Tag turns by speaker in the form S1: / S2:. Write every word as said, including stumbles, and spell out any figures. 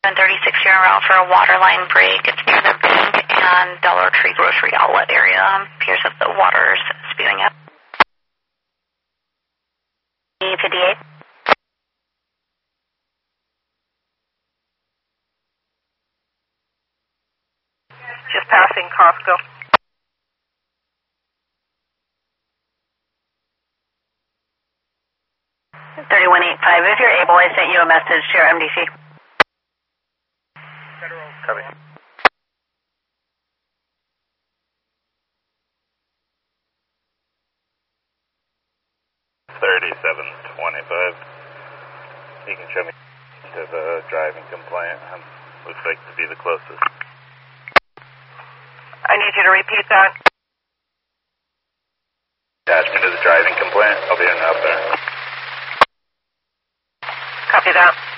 S1: ten thirty-six, you're en route for a water line break. It's near the bank and Dollar Tree grocery outlet area. Appears that the water's spewing up. E fifty-eight.
S2: Just passing Costco.
S1: thirty-one eighty-five, if you're able, I sent you a message to your M D C.
S3: Copy. thirty-seven twenty-five. You can show me to the driving compliant. Um, looks like to be the closest.
S2: I need you to repeat that.
S3: Attachment to the driving compliant. I'll be in out there.
S2: Copy that.